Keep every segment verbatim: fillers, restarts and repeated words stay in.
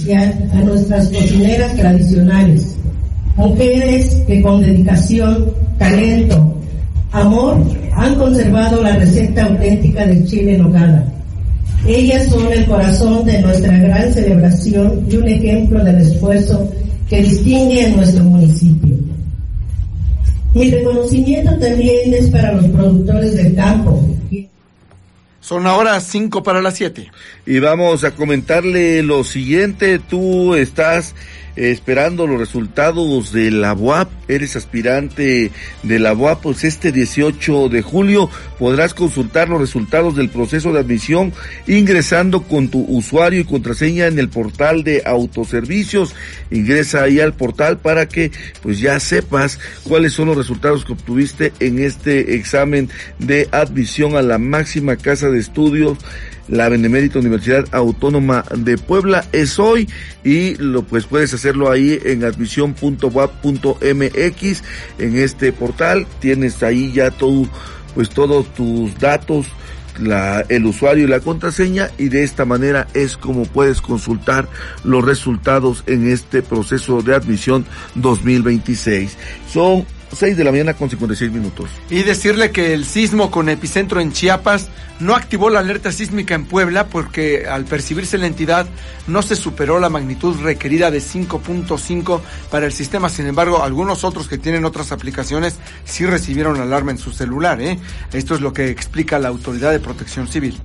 y a, a nuestras cocineras tradicionales, mujeres que con dedicación, talento, amor han conservado la receta auténtica del chile en nogada. Ellas son el corazón de nuestra gran celebración y un ejemplo del esfuerzo que distingue a nuestro municipio. Mi reconocimiento también es para los productores del campo. Son ahora cinco para las siete. Y vamos a comentarle lo siguiente. Tú estás esperando los resultados de la B U A P, eres aspirante de la B U A P, pues este dieciocho de julio podrás consultar los resultados del proceso de admisión ingresando con tu usuario y contraseña en el portal de autoservicios. Ingresa ahí al portal para que pues ya sepas cuáles son los resultados que obtuviste en este examen de admisión a la máxima casa de estudios, la Benemérita Universidad Autónoma de Puebla. Es hoy y lo pues puedes hacerlo ahí en admisión punto b u a p punto m x. En este portal tienes ahí ya todo, pues todos tus datos, la, el usuario y la contraseña, y de esta manera es como puedes consultar los resultados en este proceso de admisión dos mil veintiséis. Son seis de la mañana con cincuenta y seis minutos. Y decirle que el sismo con epicentro en Chiapas no activó la alerta sísmica en Puebla porque al percibirse la entidad no se superó la magnitud requerida de cinco punto cinco para el sistema. Sin embargo, algunos otros que tienen otras aplicaciones sí recibieron alarma en su celular, ¿eh? Esto es lo que explica la Autoridad de Protección Civil.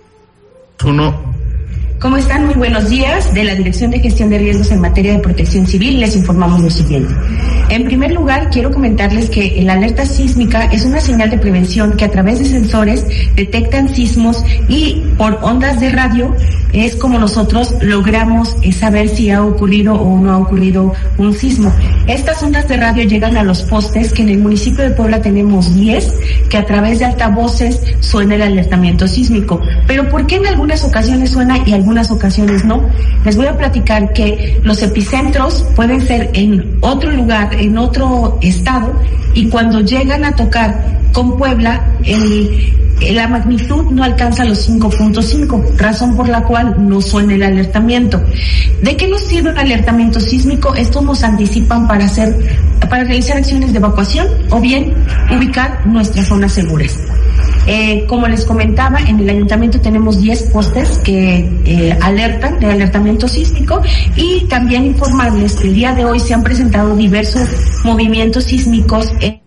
Uno. ¿Cómo están? Muy buenos días. De la Dirección de Gestión de Riesgos en Materia de Protección Civil les informamos lo siguiente. En primer lugar, quiero comentarles que la alerta sísmica es una señal de prevención que a través de sensores detectan sismos y por ondas de radio es como nosotros logramos saber si ha ocurrido o no ha ocurrido un sismo. Estas ondas de radio llegan a los postes, que en el municipio de Puebla tenemos diez, que a través de altavoces suena el alertamiento sísmico. Pero ¿por qué en algunas ocasiones suena y algunas algunas ocasiones no? Les voy a platicar que los epicentros pueden ser en otro lugar, en otro estado, y cuando llegan a tocar con Puebla, el, la magnitud no alcanza los cinco punto cinco, razón por la cual no suena el alertamiento. ¿De qué nos sirve un alertamiento sísmico? Esto nos anticipan para hacer, para realizar acciones de evacuación o bien ubicar nuestras zonas seguras. Eh, como les comentaba, en el ayuntamiento tenemos diez postes que eh, alertan de alertamiento sísmico, y también informarles que el día de hoy se han presentado diversos movimientos sísmicos. En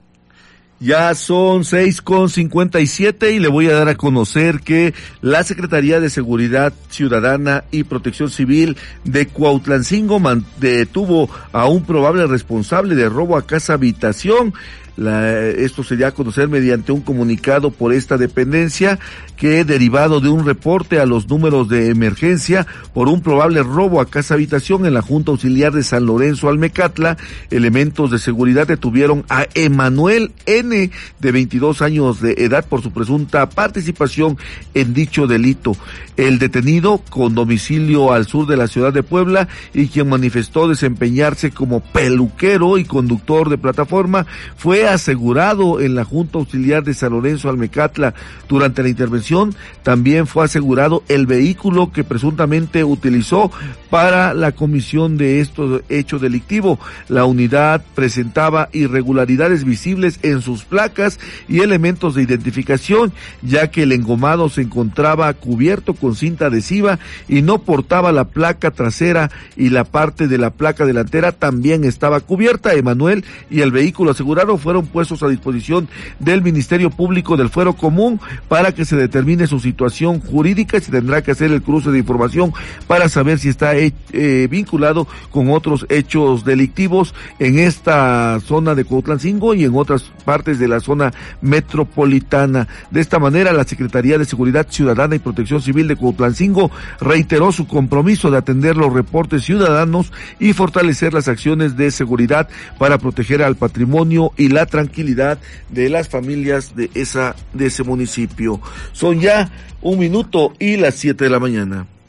Ya son seis con cincuenta y siete y le voy a dar a conocer que la Secretaría de Seguridad Ciudadana y Protección Civil de Cuautlancingo detuvo a un probable responsable de robo a casa habitación. La, esto se dio a conocer mediante un comunicado por esta dependencia, que derivado de un reporte a los números de emergencia por un probable robo a casa habitación en la Junta Auxiliar de San Lorenzo Almecatla, elementos de seguridad detuvieron a Emanuel N, de veintidós años de edad, por su presunta participación en dicho delito. El detenido, con domicilio al sur de la ciudad de Puebla y quien manifestó desempeñarse como peluquero y conductor de plataforma, fue asegurado en la Junta Auxiliar de San Lorenzo Almecatla. Durante la intervención también fue asegurado el vehículo que presuntamente utilizó para la comisión de estos hechos delictivos. La unidad presentaba irregularidades visibles en sus placas y elementos de identificación, ya que el engomado se encontraba cubierto con cinta adhesiva y no portaba la placa trasera, y la parte de la placa delantera también estaba cubierta. Emanuel y el vehículo asegurado fueron puestos a disposición del Ministerio Público del Fuero Común para que se determine su situación jurídica, y se tendrá que hacer el cruce de información para saber si está eh, vinculado con otros hechos delictivos en esta zona de Cuautlancingo y en otras partes de la zona metropolitana. De esta manera, la Secretaría de Seguridad Ciudadana y Protección Civil de Cuautlancingo reiteró su compromiso de atender los reportes ciudadanos y fortalecer las acciones de seguridad para proteger al patrimonio y la tranquilidad de las familias de esa de ese municipio. Son ya un minuto y las siete de la mañana.